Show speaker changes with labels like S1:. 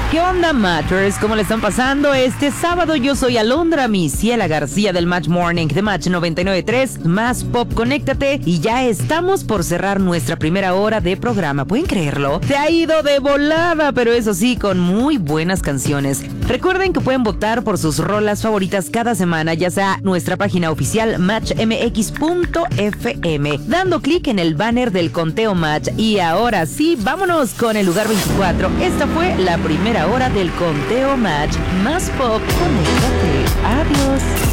S1: ¿Qué onda, Matchers? ¿Cómo le están pasando este sábado? Yo soy Alondra Misiela García del Match Morning de Match 99.3, Más Pop, conéctate y ya estamos por cerrar nuestra primera hora de programa. ¿Pueden creerlo? Se ha ido de volada, pero eso sí, con muy buenas canciones. Recuerden que pueden votar por sus rolas favoritas cada semana, ya sea nuestra página oficial matchmx.fm, dando clic en el banner del conteo Match. Y ahora sí, vámonos con el lugar 24. Esta fue la primera hora del conteo Match. Más Pop, conéctate. Adiós.